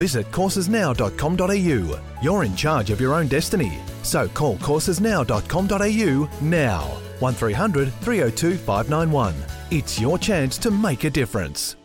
Visit coursesnow.com.au. You're in charge of your own destiny. So call coursesnow.com.au now. 1300 302 591. It's your chance to make a difference.